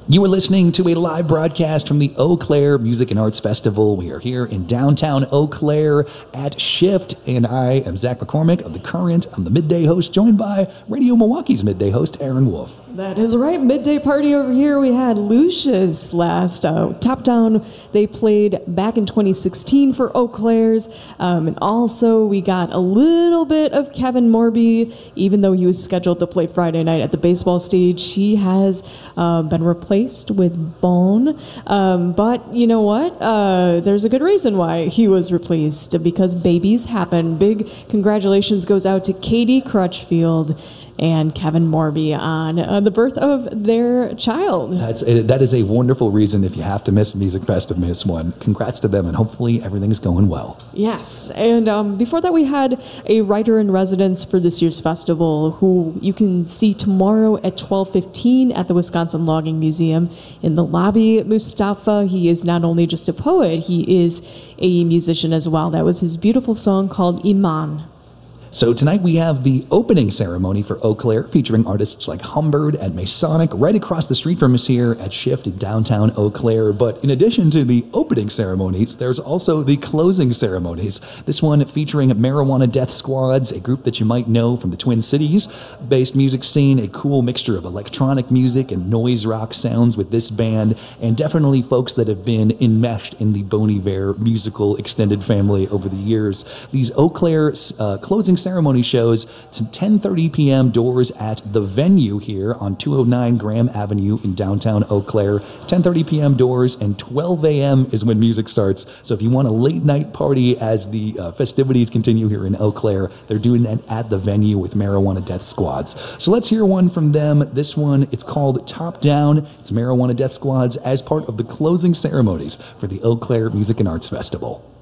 You are listening to a live broadcast from the Eau Claire Music and Arts Festival. We are here in downtown Eau Claire at Shift, and I am Zach McCormick of The Current. I'm the midday host, joined by Radio Milwaukee's midday host, Aaron Wolf. That is right. Midday party over here. We had Lucius last Top Down. They played back in 2016 for Eau Claire's. And also we got a little bit of Kevin Morby. Even though he was scheduled to play Friday night at the baseball stage, he has been replaced with Bone. But you know what? There's a good reason why he was replaced, because babies happen. Big congratulations goes out to Katie Crutchfield and Kevin Morby on the birth of their child. That is a wonderful reason if you have to miss Music Fest to miss one. Congrats to them, and hopefully everything's going well. Yes, and before that we had a writer-in-residence for this year's festival who you can see tomorrow at 12:15 at the Wisconsin Logging Museum in the lobby. Mustafa, he is not only just a poet, he is a musician as well. That was his beautiful song called Iman. So tonight we have the opening ceremony for Eau Claire, featuring artists like Humbird and Masonic right across the street from us here at Shift in downtown Eau Claire. But in addition to the opening ceremonies, there's also the closing ceremonies. This one featuring Marijuana Death Squads, a group that you might know from the Twin Cities-based music scene, a cool mixture of electronic music and noise rock sounds with this band, and definitely folks that have been enmeshed in the Bon Iver musical extended family over the years. These Eau Claire closing ceremony shows to 10:30 p.m. doors at the venue here on 209 Graham Avenue in downtown Eau Claire. 10:30 p.m. doors, and 12 a.m. is when music starts. So if you want a late night party as the festivities continue here in Eau Claire, they're doing it at the venue with Marijuana Death Squads. So let's hear one from them. This one, it's called Top Down. It's Marijuana Death Squads as part of the closing ceremonies for the Eau Claire Music and Arts Festival.